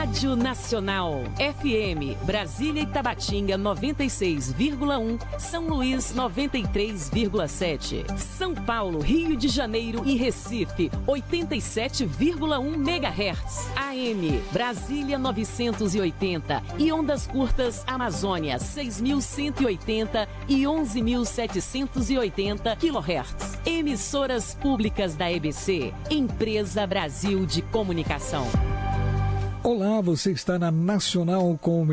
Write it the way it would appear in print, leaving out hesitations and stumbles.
Rádio Nacional. FM, Brasília e Tabatinga 96,1. São Luís 93,7. São Paulo, Rio de Janeiro e Recife 87,1 MHz. AM, Brasília 980 e ondas curtas Amazônia 6.180 e 11.780 kHz. Emissoras públicas da EBC, Empresa Brasil de Comunicação. Olá, você está na Nacional com